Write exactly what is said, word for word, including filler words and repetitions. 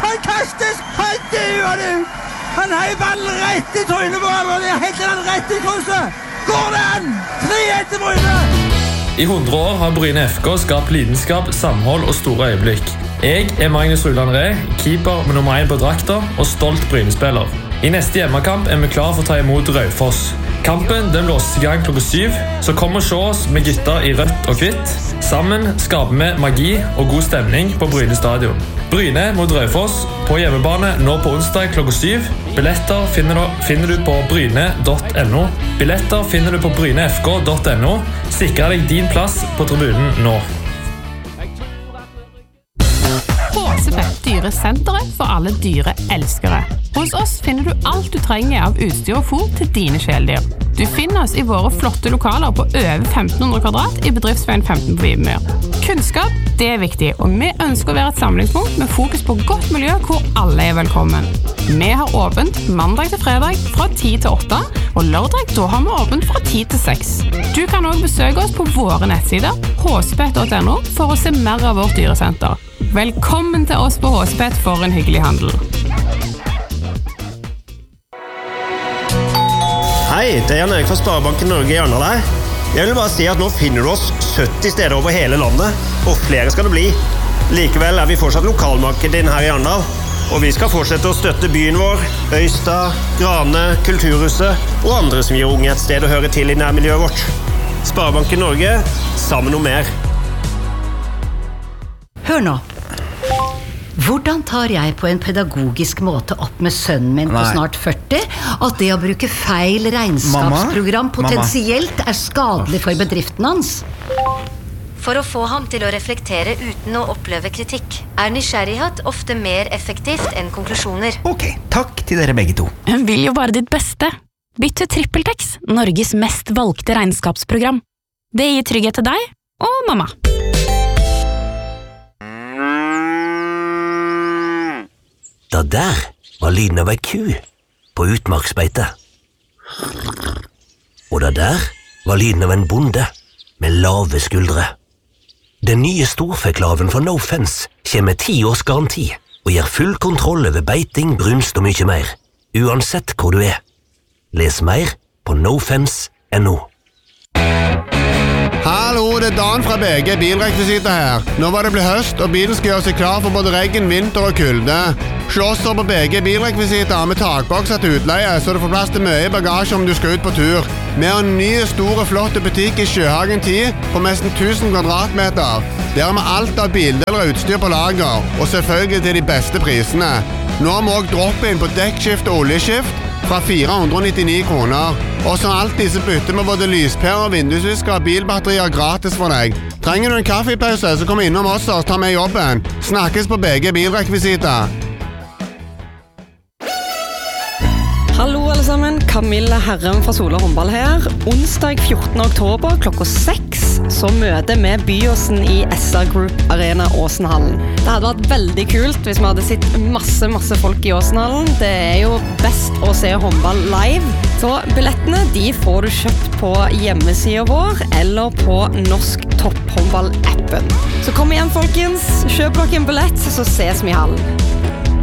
fantastisk! Han duer du! Han har ballen rett I trynet på ham, og jeg heller den rett I krysset! Går det an? tre ett til Bryne! I hundre år har Bryne F K skapt lidenskap, samhold og store øyeblikk. Jeg er Magnus Rulland Ree, keeper med nummer én på drakta og stolt Bryne-spiller. I neste hjemmekamp er vi klar for å ta imot Raufoss. Kampen den blåses I gang klokka syv, så kom og se oss med gutter I rødt og hvitt. Sammen skaper vi magi og god stemning på Bryne stadion. Bryne mot Raufoss på hjemmebane nå på onsdag klokka syv. Billetter finner du, finner du på bryne punktum no. Billetter finner du på bryne f k punktum no. Sikre deg din plass på tribunen nå. Håsepet, dyresenteret for alle dyreelskere. Hos oss finner du alt du trenger av utstyr og fôr til dine kjæledyr. Du finner oss I våre flotte lokaler på over femten hundre kvadrat I bedriftsveien femten på Vibermyr. Kunnskap, det er viktig, og vi ønsker å være et samlingspunkt med fokus på godt miljø hvor alle er velkommen. Vi har åpent mandag til fredag fra ti til åtte, og lørdag da har vi åpent fra ti til seks. Du kan også besøke oss på våre nettsider, håsepet punktum no, for å se mer av vårt dyresenter. Velkommen til oss på Håsepet for en hyggelig handel. Hei, det er Jan Erik fra Sparebanken Norge I Arendal. Jeg vil bare si at nå finner du oss sytti steder over hele landet, og flere skal det bli. Likevel er vi fortsatt lokalmarkedet din her I Arendal, og vi skal fortsette å støtte byen vår, Øystad, Grane, Kulturhuset og andre som gir unge et sted å høre til I nærmiljøet vårt. Sparebanken Norge, sammen om mer. Hør nå. Hvordan tar jeg på en pedagogisk måte opp med sønnen min på Nei. snart førti at det å bruke feil regnskapsprogram Mamma? potensielt er skadelig for bedriften hans? For å få ham til å reflektere uten å oppleve kritikk, er nysgjerrighet ofte mer effektivt enn konklusjoner. Ok, takk til dere begge to. Hun vil jo bare ditt beste. Bytt til TrippelTex, Norges mest valgte regnskapsprogram. Det gir trygghet til deg og mamma. Da der var lyden av ei ku på utmarksbeite. Og da der var lyden av en bonde med lave skuldre. Den nye storfeklaven fra No Fence kommer med ti års garanti og gir full kontroll over beiting, brunst og mye mer, uansett hvor du er. Les mer på no fence punktum no. Hallo, det er Dan fra B G Bilrekvisita her. Nå var det blitt høst, og bilen skal gjøre seg klar for både regn, vinter og kulde. Slåsser på B G Bilrekvisita med takbokser til utleie, så du får plass til mye bagasje om du skal ut på tur. Vi har en ny, store, flotte butikk I Sjøhagen ti på nesten tusen kvadratmeter. Der har vi alt av bildeler og utstyr på lager, og selvfølgelig til de beste prisene. Nå har vi også drop-in på dekkskift og oljeskift fra fire hundre nittini kroner. Og som alltid så bytter vi både lyspærer, vindusvisker og bilbatterier gratis for deg. Trenger du en kaffepause, så kom innom oss og ta med jobben. Snakkes på B G Bilrekvisita. Hallo alle sammen, Camilla Herren fra Sola Håndball her. Onsdag fjortende oktober klokka seks så møter vi Byåsen I S R Group Arena Åsenhallen. Det hadde vært veldig kult hvis vi hadde sett masse, masse folk I Åsenhallen. Det er jo best å se håndball live. Så billettene de får du kjøpt på hjemmesiden vår eller på Norsk Topphåndball-appen. Så kom igjen folkens, kjøp dere en billett, så ses vi I hallen.